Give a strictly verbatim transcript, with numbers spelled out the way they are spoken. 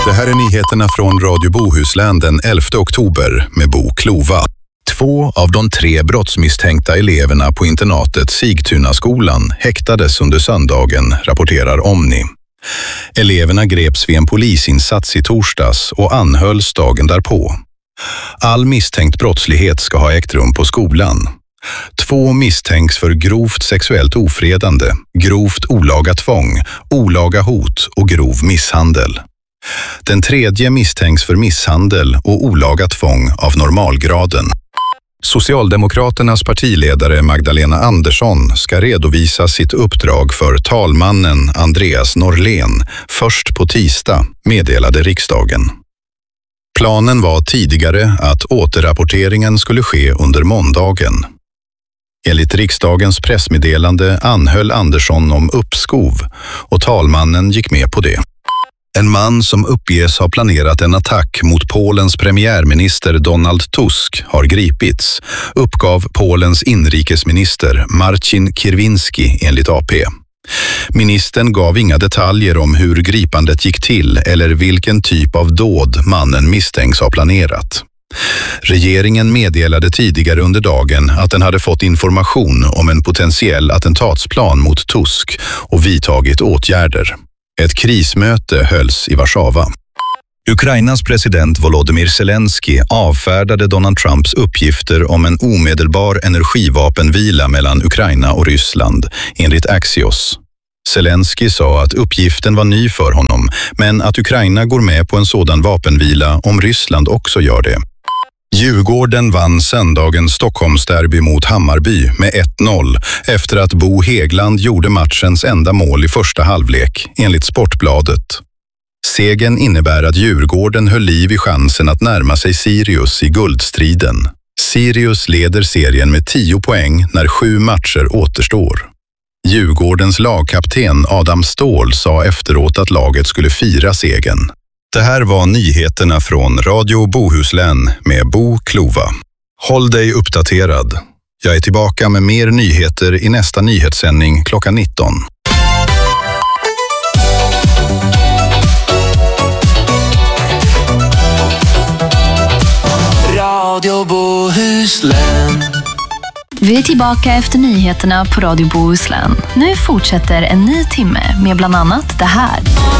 Det här är nyheterna från Radio Bohuslän den elfte oktober med Bo Klova. Två av de tre brottsmisstänkta eleverna på internatet Sigtunaskolan häktades under söndagen, rapporterar Omni. Eleverna greps vid en polisinsats i torsdags och anhölls dagen därpå. All misstänkt brottslighet ska ha ägt rum på skolan. Två misstänks för grovt sexuellt ofredande, grovt olaga tvång, olaga hot och grov misshandel. Den tredje misstänks för misshandel och olaga tvång av normalgraden. Socialdemokraternas partiledare Magdalena Andersson ska redovisa sitt uppdrag för talmannen Andreas Norlén först på tisdag, meddelade riksdagen. Planen var tidigare att återrapporteringen skulle ske under måndagen. Enligt riksdagens pressmeddelande anhöll Andersson om uppskov och talmannen gick med på det. En man som uppges ha planerat en attack mot Polens premiärminister Donald Tusk har gripits, uppgav Polens inrikesminister Marcin Kierwiński enligt A P. Ministern gav inga detaljer om hur gripandet gick till eller vilken typ av dåd mannen misstänks ha planerat. Regeringen meddelade tidigare under dagen att den hade fått information om en potentiell attentatsplan mot Tusk och vidtagit åtgärder. Ett krismöte hölls i Warszawa. Ukrainas president Volodymyr Zelensky avfärdade Donald Trumps uppgifter om en omedelbar energivapenvila mellan Ukraina och Ryssland, enligt Axios. Zelensky sa att uppgiften var ny för honom, men att Ukraina går med på en sådan vapenvila om Ryssland också gör det. Djurgården vann söndagens Stockholmsderby mot Hammarby med ett noll efter att Bo Hegland gjorde matchens enda mål i första halvlek, enligt Sportbladet. Segern innebär att Djurgården höll liv i chansen att närma sig Sirius i guldstriden. Sirius leder serien med tio poäng när sju matcher återstår. Djurgårdens lagkapten Adam Ståhl sa efteråt att laget skulle fira segern. Det här var nyheterna från Radio Bohuslän med Bo Klova. Håll dig uppdaterad. Jag är tillbaka med mer nyheter i nästa nyhetssändning klockan nitton. Radio Bohuslän. Vi är tillbaka efter nyheterna på Radio Bohuslän. Nu fortsätter en ny timme med bland annat det här.